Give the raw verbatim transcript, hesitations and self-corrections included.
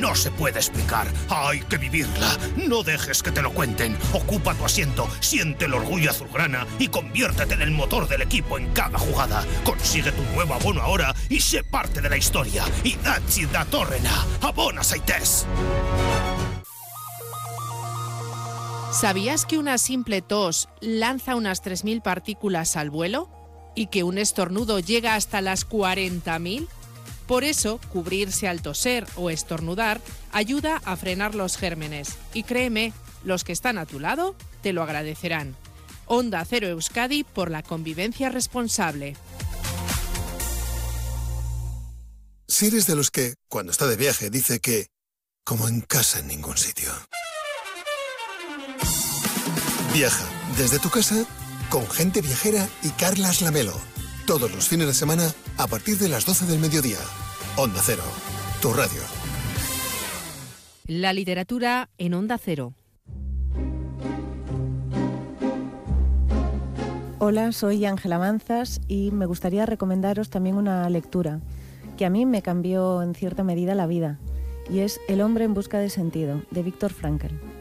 no se puede explicar. Hay que vivirla. No dejes que te lo cuenten. Ocupa tu asiento, siente el orgullo azulgrana y conviértete en el motor del equipo en cada jugada. Consigue tu nuevo abono ahora y sé parte de la historia. Idatzi datorrena. Abona zaitez. ¿Sabías que una simple tos lanza unas tres mil partículas al vuelo? ¿Y que un estornudo llega hasta las cuarenta mil? Por eso, cubrirse al toser o estornudar ayuda a frenar los gérmenes. Y créeme, los que están a tu lado te lo agradecerán. Onda Cero Euskadi por la convivencia responsable. Si eres de los que, cuando está de viaje, dice que como en casa en ningún sitio. Viaja desde tu casa con Gente Viajera y Carlas Lamelo. Todos los fines de semana a partir de las doce del mediodía. Onda Cero, tu radio. La literatura en Onda Cero. Hola, soy Ángela Manzas y me gustaría recomendaros también una lectura que a mí me cambió en cierta medida la vida, y es El hombre en busca de sentido, de Viktor Frankl.